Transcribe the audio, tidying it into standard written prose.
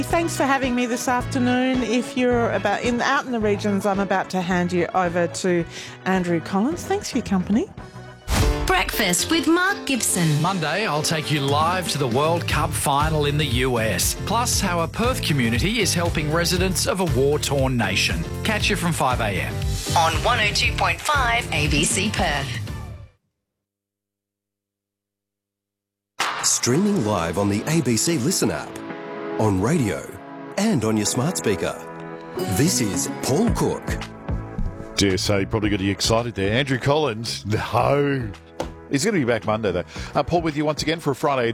Thanks for having me this afternoon. If you're out in the regions, I'm about to hand you over to Andrew Collins. Thanks for your company. Breakfast with Mark Gibson. Monday, I'll take you live to the World Cup final in the US. Plus, how a Perth community is helping residents of a war-torn nation. Catch you from 5 a.m. On 102.5 ABC Perth. Streaming live on the ABC Listen app, on radio and on your smart speaker. This is Paul Cook. Dare say, probably getting excited there. Andrew Collins, no. He's going to be back Monday, though. Paul with you once again for a Friday